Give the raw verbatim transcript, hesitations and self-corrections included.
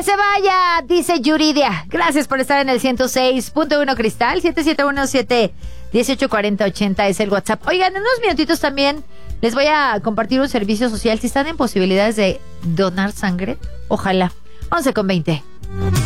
que se vaya, dice Yuridia. Gracias por estar en el ciento seis punto uno Cristal. siete siete uno siete uno ocho cuatro cero ochenta es el WhatsApp. Oigan, en unos minutitos también les voy a compartir un servicio social. Si están en posibilidades de donar sangre, ojalá. once con veinte.